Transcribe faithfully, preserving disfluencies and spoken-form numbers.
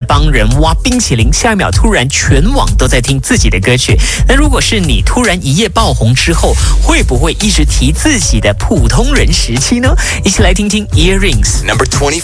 帮人挖冰淇淋，下一秒突然全网都在听自己的歌曲。那如果是你突然一夜爆红之后，会不会一直提自己的普通人时期呢？一起来听听 Earrings。 Number twenty.